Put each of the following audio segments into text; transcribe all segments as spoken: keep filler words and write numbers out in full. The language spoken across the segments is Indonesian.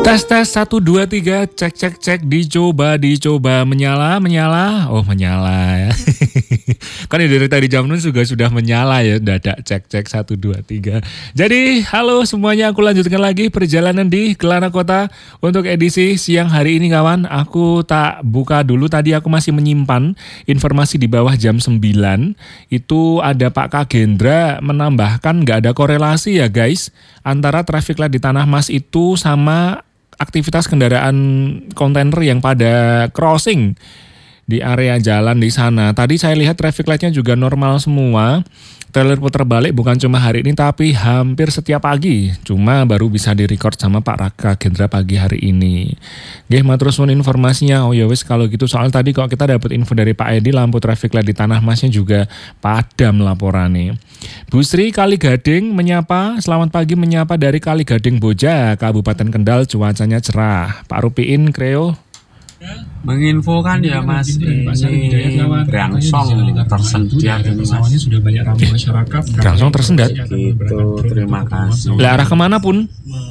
Tes tes satu dua tiga cek cek cek dicoba dicoba menyala menyala oh menyala ya. Kan dari tadi jam enam juga sudah menyala ya, dadak cek cek satu dua tiga. Jadi halo semuanya, aku lanjutkan lagi perjalanan di Kelana Kota untuk edisi siang hari ini kawan. Aku tak buka dulu, tadi aku masih menyimpan informasi di bawah jam sembilan. Itu ada Pak Kagendra menambahkan nggak ada korelasi ya guys antara traffic light di Tanah Mas itu sama aktivitas kendaraan kontainer yang pada crossing di area jalan di sana. Tadi saya lihat traffic light-nya juga normal semua. Trailer putar balik bukan cuma hari ini tapi hampir setiap pagi. Cuma baru bisa direcord sama Pak Raka Gendra pagi hari ini. Nggih, matur suwun informasinya. Oh ya wis kalau gitu, soal tadi kok kita dapat info dari Pak Edi lampu traffic light di Tanah Masnya juga padam laporannya. Bu Sri Kali Gading menyapa, selamat pagi menyapa dari Kali Gading Boja, Kabupaten Kendal, cuacanya cerah. Pak Rupiin Kreo menginfokan ya Mas, ini Brangsong tersendat ini Mas. Sudah banyak ramai masyarakat. Brangsong tersendat. Gitu, terima kasih. Lah arah kemana pun?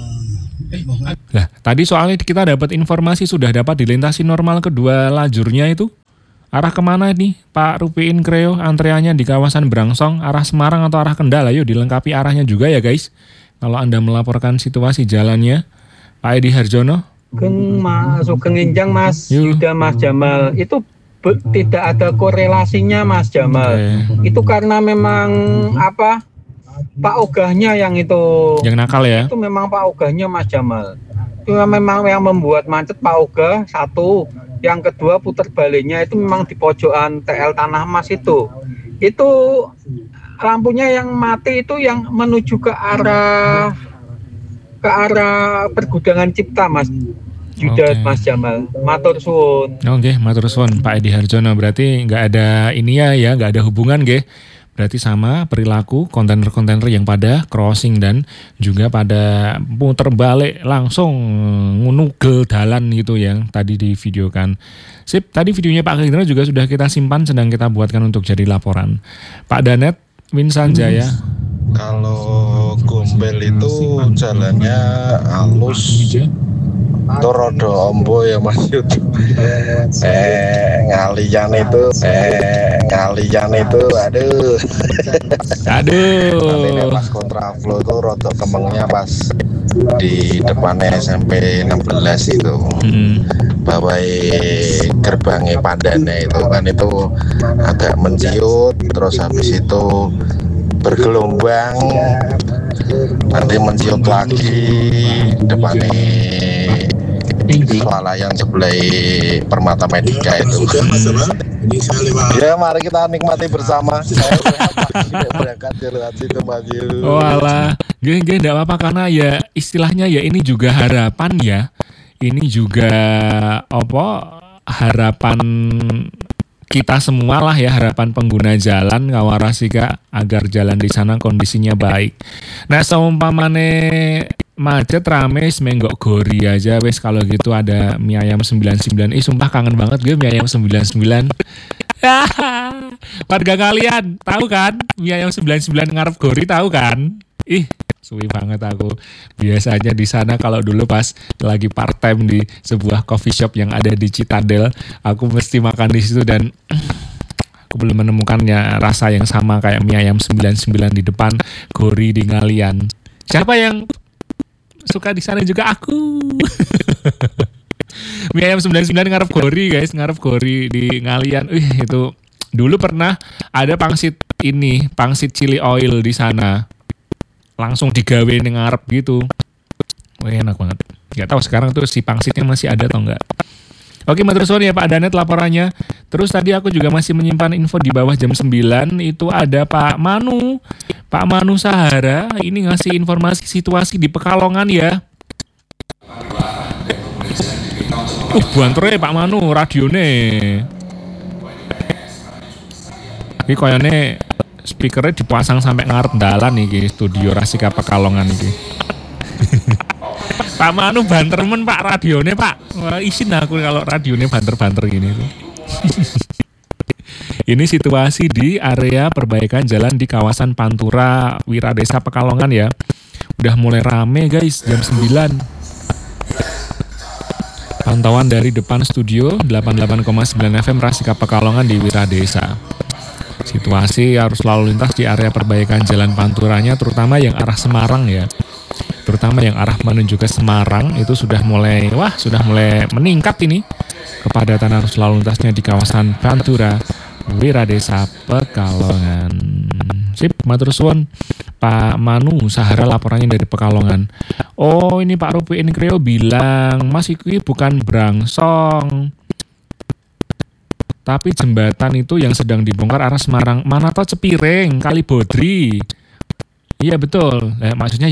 Lah tadi soalnya kita dapat informasi sudah dapat dilintasi normal kedua lajurnya itu. Arah kemana ini Pak Rupiin Kreo? Antreannya di kawasan Brangsong, arah Semarang atau arah Kendal? Ayo dilengkapi arahnya juga ya guys. Kalau Anda melaporkan situasi jalannya. Pak Edi Harjono. Geng masuk ke Nginjang Mas Yuda, Mas Jamal itu be, tidak ada korelasinya Mas Jamal. Okay. Itu karena memang apa Pak Ogahnya yang itu yang nakal ya. Itu memang Pak Ogahnya Mas Jamal. Itu memang yang membuat macet Pak Ogah satu. Yang kedua putar baliknya itu memang di pojokan T L Tanah Mas itu. Itu lampunya yang mati itu yang menuju ke arah ke arah pergudangan Cipta Mas Yuda, okay. Mas Jamal, matur suwun. Oke, okay, matur suwun Pak Edi Harjono. Berarti nggak ada ini ya, ya nggak ada hubungan nggih. Berarti sama perilaku kontainer-kontainer yang pada crossing dan juga pada puter balik langsung ngunugel dalan gitu yang tadi di videokan. Sip, tadi videonya Pak Kagendra juga sudah kita simpan, sedang kita buatkan untuk jadi laporan. Pak Danet Winsanjaya. Kalau Gombel itu jalannya halus, Torodo Ombo ya Mas Yud. Eh ngalian itu, eh ngalian itu, aduh, aduh. Tapi pas kontraflow itu rotok kemengnya pas di depannya S M P enam belas itu. Hmm. Bawai gerbangnya Padane itu kan itu agak menciut, terus habis itu bergelombang, nanti menciut lagi depannya swalayan sebelah Permata Medika itu. Ya mari kita nikmati bersama. Saya berangkat dari situ Mas Yu. Oh alah, geng-geng enggak apa-apa karena ya istilahnya ya ini juga harapan ya. Ini juga apa harapan kita semua lah ya, harapan pengguna jalan Kawarasika agar jalan di sana kondisinya baik. Nah seumpamane macet rame semenggok gori aja wes, kalau gitu ada mie ayam sembilan puluh sembilan. Ih sumpah kangen banget gue mie ayam sembilan puluh sembilan. Warga kalian tahu kan mie ayam sembilan puluh sembilan ngarep gori tahu kan? Ih suwi banget aku. Biasanya di sana kalau dulu pas lagi part time di sebuah coffee shop yang ada di Citadel, aku mesti makan di situ dan aku belum menemukannya rasa yang sama kayak mie ayam sembilan puluh sembilan di depan gori di Ngalian. Siapa yang suka di sana juga aku. Mie ayam sembilan puluh sembilan ngarep gori guys, ngarep gori di Ngalian. Wih itu dulu pernah ada pangsit ini, pangsit chili oil di sana. Langsung digawe ning ngarep gitu. Wah enak banget. Gak tahu sekarang tuh si pangsitnya masih ada atau enggak. Oke, matur suwun ya Pak Danet laporannya. Terus tadi aku juga masih menyimpan info di bawah jam sembilan itu ada Pak Manu. Pak Manu Sahara ini ngasih informasi situasi di Pekalongan ya. Uh, buanter ya Pak Manu radione. Iki koyone speakernya dipasang sampai ngarep dalan nih studio Rasika Pekalongan iki. Pak Manu bantermen Pak radionya Pak. Wah, isin aku kalau radionya banter-banter gini tuh. Ini situasi di area perbaikan jalan di kawasan Pantura Wiradesa Pekalongan ya. Udah mulai rame guys jam sembilan. Pantauan dari depan studio delapan puluh delapan koma sembilan F M Rasika Pekalongan di Wiradesa. Situasi arus lalu lintas di area perbaikan Jalan Panturanya terutama yang arah Semarang ya. Terutama yang arah menuju ke Semarang itu sudah mulai wah sudah mulai meningkat ini. Kepadatan arus lalu lintasnya di kawasan Pantura, Wiradesa, Pekalongan. Sip, matur suwun Pak Manu Sahara laporannya dari Pekalongan. Oh, ini Pak Rupiin Kreo bilang, Mas iki bukan Brangsong. Tapi jembatan itu yang sedang dibongkar arah Semarang, mana tau Cepiring, Kali Bodri. Iya betul. Eh, maksudnya